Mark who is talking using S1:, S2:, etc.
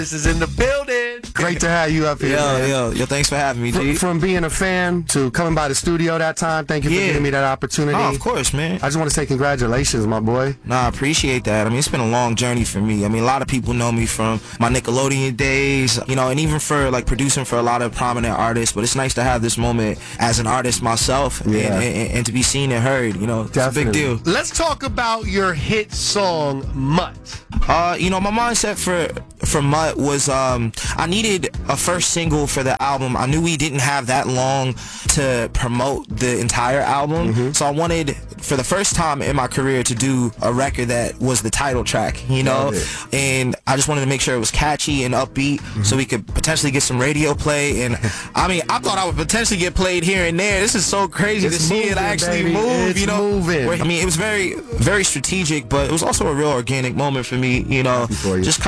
S1: This is in the building.
S2: Great to have you up here, man.
S3: Yo, thanks for having me, G.
S2: From being a fan to coming by the studio that time, thank you for giving me that opportunity.
S3: Oh, of course, man.
S2: I just want to say congratulations, my boy.
S3: Nah, I appreciate that. I mean, it's been a long journey for me. I mean, a lot of people know me from my Nickelodeon days, you know, and even for, like, producing for a lot of prominent artists, but it's nice to have this moment as an artist myself and to be seen and heard, you know.
S2: Definitely.
S3: It's a big deal.
S1: Let's talk about your hit song, Mutt.
S3: You know, my mindset for Mutt was I needed a first single for the album. I knew we didn't have that long to promote the entire album, so I wanted, for the first time in my career, to do a record that was the title track, you know, and I just wanted to make sure it was catchy and upbeat so we could potentially get some radio play. And I mean, I thought I would potentially get played here and there. This is so crazy to see it actually move, you know. I mean, it was very, very strategic, but it was also a real organic moment for me, you know, just